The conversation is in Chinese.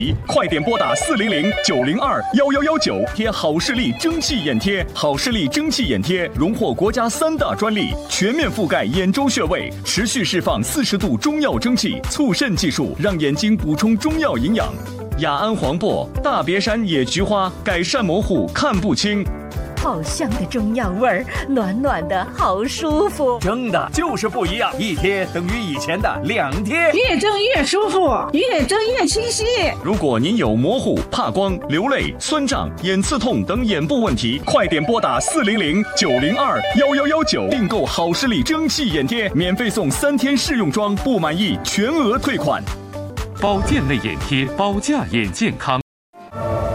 快点拨打400-902-1119，贴好视力蒸汽眼贴。好视力蒸汽眼贴荣获国家3大专利，全面覆盖眼周穴位，持续释放40度中药蒸汽，促渗技术让眼睛补充中药营养。雅安黄柏、大别山野菊花改善模糊看不清。 好香的中药味儿，暖暖的好舒服。 蒸的就是不一样，一贴等于以前的2贴， 越蒸越舒服，越蒸越清晰。 如果您有模糊、怕光、流泪、酸胀、眼刺痛等眼部问题，快点拨打400-902-1119，订购好视力蒸汽眼贴，免费送3天试用装，不满意全额退款。 保健类眼贴，保驾眼健康。